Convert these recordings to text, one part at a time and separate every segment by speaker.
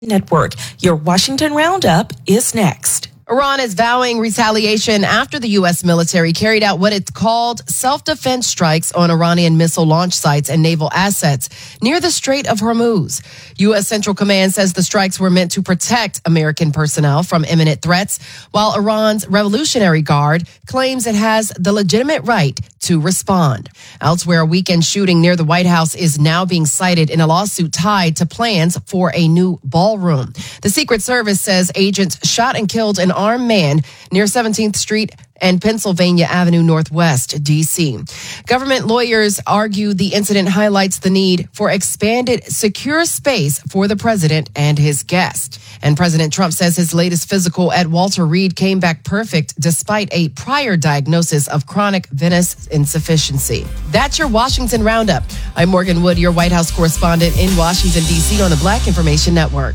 Speaker 1: Network. Your Washington Roundup is next.
Speaker 2: Iran is vowing retaliation after the U.S. military carried out what it's called self-defense strikes on Iranian missile launch sites and naval assets near the Strait of Hormuz. U.S. Central Command says the strikes were meant to protect American personnel from imminent threats, while Iran's Revolutionary Guard claims it has the legitimate right to respond. Elsewhere, a weekend shooting near the White House is now being cited in a lawsuit tied to plans for a new ballroom. The Secret Service says agents shot and killed an armed man near 17th Street and Pennsylvania Avenue Northwest, D.C. Government lawyers argue the incident highlights the need for expanded secure space for the president and his guest. And President Trump says his latest physical at Walter Reed came back perfect despite a prior diagnosis of chronic venous insufficiency. That's your Washington Roundup. I'm Morgan Wood, your White House correspondent in Washington, D.C. on the Black Information Network.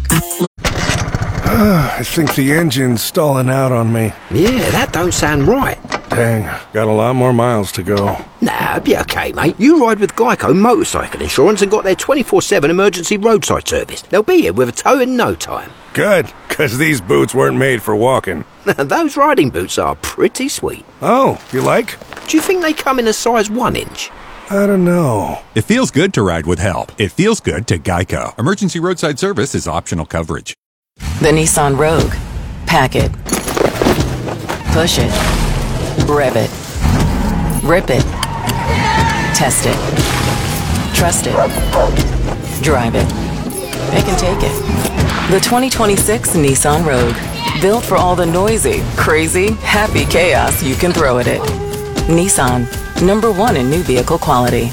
Speaker 3: I think the engine's stalling out on me.
Speaker 4: Yeah, that don't sound right.
Speaker 3: Dang, got a lot more miles to go.
Speaker 4: Nah, be okay, mate. You ride with Geico Motorcycle Insurance and got their 24/7 emergency roadside service. They'll be here with a tow in no time.
Speaker 3: Good, because these boots weren't made for walking.
Speaker 4: Those riding boots are pretty sweet.
Speaker 3: Oh, you like?
Speaker 4: Do you think they come in a size 1 inch?
Speaker 3: I don't know.
Speaker 5: It feels good to ride with help. It feels good to Geico. Emergency roadside service is optional coverage.
Speaker 6: The Nissan Rogue. Pack it. Push it. Rev it. Rip it. Test it. Trust it. Drive it. They can take it. The 2026 Nissan Rogue. Built for all the noisy, crazy, happy chaos you can throw at it. Nissan. #1 in new vehicle quality.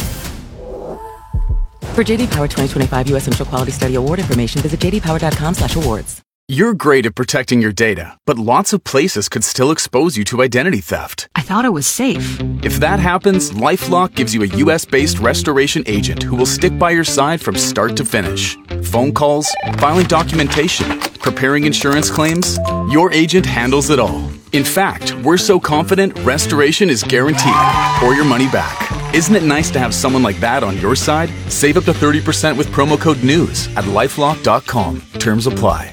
Speaker 6: For JD Power 2025 U.S. Central Quality Study Award information, visit jdpower.com/awards.
Speaker 7: You're great at protecting your data, but lots of places could still expose you to identity theft.
Speaker 8: I thought it was safe.
Speaker 7: If that happens, LifeLock gives you a U.S.-based restoration agent who will stick by your side from start to finish. Phone calls, filing documentation, preparing insurance claims, your agent handles it all. In fact, we're so confident restoration is guaranteed or your money back. Isn't it nice to have someone like that on your side? Save up to 30% with promo code NEWS at LifeLock.com. Terms apply.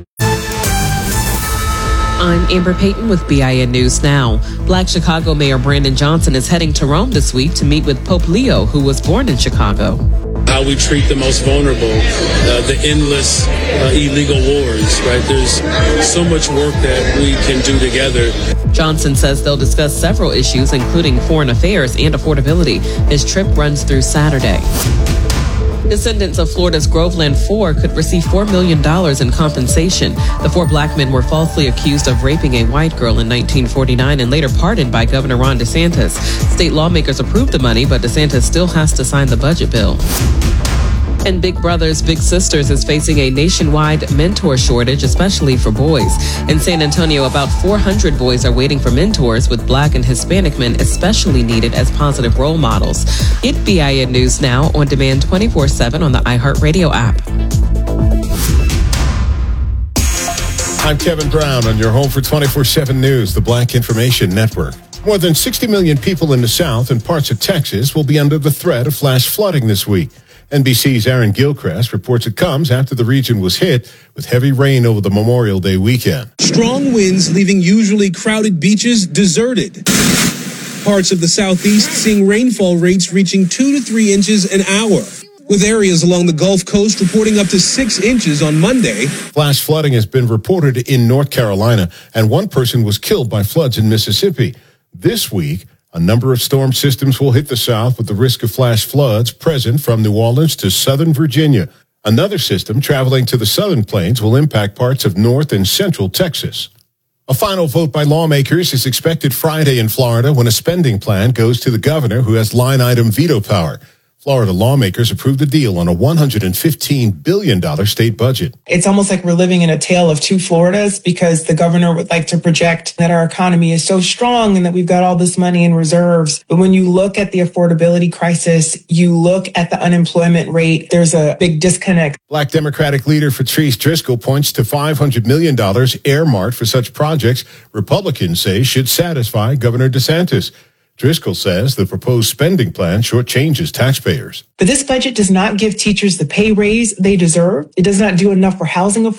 Speaker 9: I'm Amber Payton with BIN News Now. Black Chicago Mayor Brandon Johnson is heading to Rome this week to meet with Pope Leo, who was born in Chicago.
Speaker 10: How we treat the most vulnerable, the endless illegal wars, right? There's so much work that we can do together.
Speaker 9: Johnson says they'll discuss several issues, including foreign affairs and affordability. His trip runs through Saturday. Descendants of Florida's Groveland Four could receive $4 million in compensation. The 4 black men were falsely accused of raping a white girl in 1949 and later pardoned by Governor Ron DeSantis. State lawmakers approved the money, but DeSantis still has to sign the budget bill. And Big Brothers Big Sisters is facing a nationwide mentor shortage, especially for boys. In San Antonio, about 400 boys are waiting for mentors, with Black and Hispanic men especially needed as positive role models. Get BIN News Now on demand 24/7 on the iHeartRadio app.
Speaker 11: I'm Kevin Brown on your home for 24/7 News, the Black Information Network. More than 60 million people in the South and parts of Texas will be under the threat of flash flooding this week. NBC's Aaron Gilchrist reports it comes after the region was hit with heavy rain over the Memorial Day weekend.
Speaker 12: Strong winds leaving usually crowded beaches deserted. Parts of the Southeast seeing rainfall rates reaching 2 to 3 inches an hour, with areas along the Gulf Coast reporting up to 6 inches on Monday.
Speaker 11: Flash flooding has been reported in North Carolina, and one person was killed by floods in Mississippi. This week, a number of storm systems will hit the South with the risk of flash floods present from New Orleans to southern Virginia. Another system traveling to the southern plains will impact parts of north and central Texas. A final vote by lawmakers is expected Friday in Florida when a spending plan goes to the governor, who has line item veto power. Florida lawmakers approved a deal on a $115 billion state budget.
Speaker 13: It's almost like we're living in a tale of two Floridas, because the governor would like to project that our economy is so strong and that we've got all this money in reserves. But when you look at the affordability crisis, you look at the unemployment rate, there's a big disconnect.
Speaker 11: Black Democratic leader Patrice Driscoll points to $500 million earmarked for such projects Republicans say should satisfy Governor DeSantis. Driscoll says the proposed spending plan shortchanges taxpayers.
Speaker 13: But this budget does not give teachers the pay raise they deserve. It does not do enough for housing affordability.